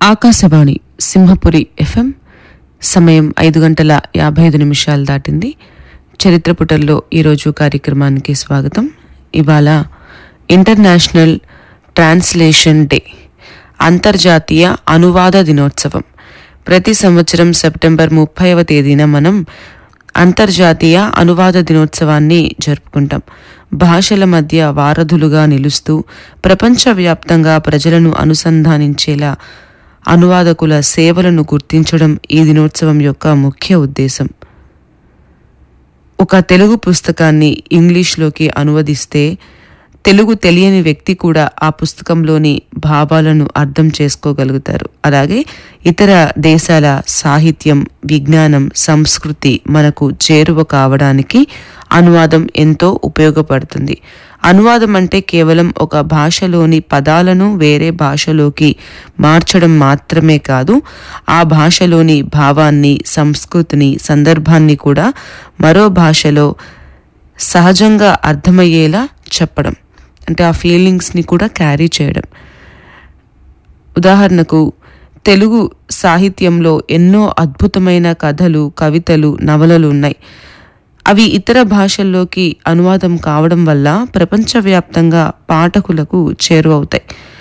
Akashvani Simhapuri FM. సమయం 5:55 దాటింది. చరిత్ర పుటల్లో ఈరోజు కార్యక్రమానికి స్వాగతం. ఇవాళ ఇంటర్నేషనల్ ట్రాన్స్లేషన్ డే, అంతర్జాతీయ అనువాద దినోత్సవం. ప్రతి సంవత్సరం సెప్టెంబర్ 30వ తేదీన మనం అంతర్జాతీయ అనువాద దినోత్సవాన్ని జరుపుకుంటాం. భాషల మధ్య వారధులుగా నిలుస్తూ ప్రపంచవ్యాప్తంగా ప్రజలను అనుసంధానించేలా అనువాదకుల సేవలను గుర్తించడం ఈ దినోత్సవం యొక్క ముఖ్య ఉద్దేశం. ఒక తెలుగు పుస్తకాన్ని ఇంగ్లీష్లోకి అనువదిస్తే తెలుగు తెలియని వ్యక్తి కూడా ఆ పుస్తకంలోని భావాలను అర్థం చేసుకోగలుగుతారు. అలాగే ఇతర దేశాల సాహిత్యం, విజ్ఞానం, సంస్కృతి మనకు చేరువ కావడానికి అనువాదం ఎంతో ఉపయోగపడుతుంది. అనువాదం అంటే కేవలం ఒక భాషలోని పదాలను వేరే భాషలోకి మార్చడం మాత్రమే కాదు, ఆ భాషలోని భావాన్ని, సంస్కృతిని, సందర్భాన్ని కూడా మరో భాషలో సహజంగా అర్థమయ్యేలా చెప్పడం. అంటే ఆ ఫీలింగ్స్ని కూడా క్యారీ చేయడం. ఉదాహరణకు తెలుగు సాహిత్యంలో ఎన్నో అద్భుతమైన కథలు, కవితలు, నవలలు ఉన్నాయి. అవి ఇతర భాషల్లోకి అనువాదం కావడం వల్ల ప్రపంచవ్యాప్తంగా పాఠకులకు చేరువవుతాయి.